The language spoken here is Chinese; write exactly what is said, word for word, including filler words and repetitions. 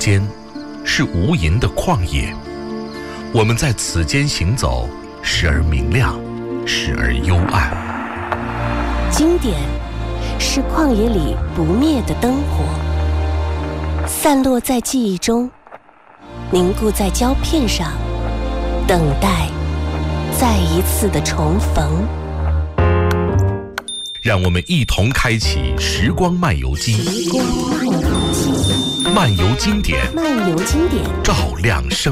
间是无垠的旷野，我们在此间行走，时而明亮，时而幽暗。 经典是旷野里不灭的灯火，散落在记忆中，凝固在胶片上，等待再一次的重逢。 让我们一同开启时光漫游机， 时光漫游机， 漫游经典， 漫游经典， 照亮生